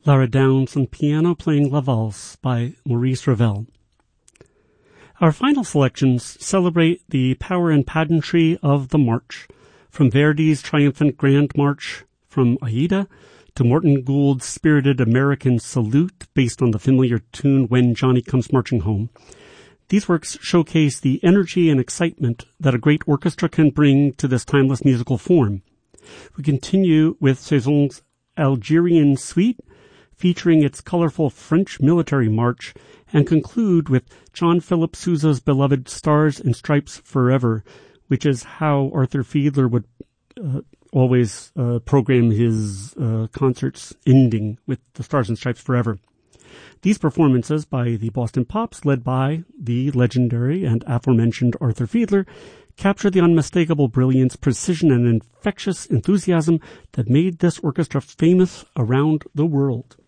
Lara Downs on piano playing La Valse by Maurice Ravel. Our final selections celebrate the power and pageantry of the march, from Verdi's triumphant Grand March from Aida to Morton Gould's spirited American Salute based on the familiar tune When Johnny Comes Marching Home. These works showcase the energy and excitement that a great orchestra can bring to this timeless musical form. We continue with Saison's Algerian Suite, featuring its colorful French military march, and conclude with John Philip Sousa's beloved Stars and Stripes Forever, which is how Arthur Fiedler would always program his concerts, ending with the Stars and Stripes Forever. These performances by the Boston Pops, led by the legendary and aforementioned Arthur Fiedler, capture the unmistakable brilliance, precision, and infectious enthusiasm that made this orchestra famous around the world.